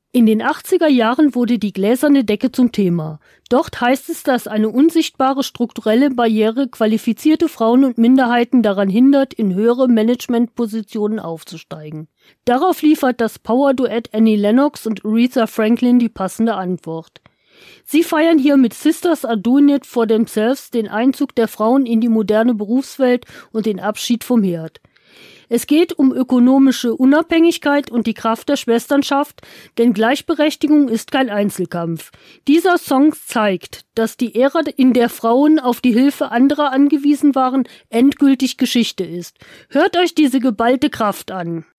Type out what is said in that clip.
In den 80er Jahren wurde die gläserne Decke zum Thema. Dort heißt es, dass eine unsichtbare strukturelle Barriere qualifizierte Frauen und Minderheiten daran hindert, in höhere Managementpositionen aufzusteigen. Darauf liefert das Power-Duett Annie Lennox und Aretha Franklin die passende Antwort. Sie feiern hier mit Sisters Are Doing It for Themselves den Einzug der Frauen in die moderne Berufswelt und den Abschied vom Herd. Es geht um ökonomische Unabhängigkeit und die Kraft der Schwesternschaft, denn Gleichberechtigung ist kein Einzelkampf. Dieser Song zeigt, dass die Ära, in der Frauen auf die Hilfe anderer angewiesen waren, endgültig Geschichte ist. Hört euch diese geballte Kraft an.